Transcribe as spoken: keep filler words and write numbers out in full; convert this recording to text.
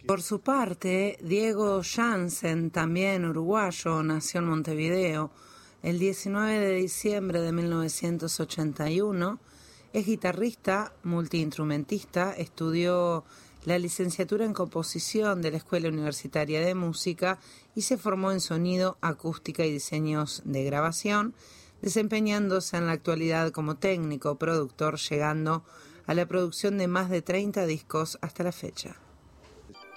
Por su parte, Diego Jansen, también uruguayo, nació en Montevideo el diecinueve de diciembre de mil novecientos ochenta y uno. Es guitarrista, multiinstrumentista, estudió la licenciatura en composición de la Escuela Universitaria de Música y se formó en sonido, acústica y diseños de grabación, desempeñándose en la actualidad como técnico productor, llegando a la producción de más de treinta discos hasta la fecha.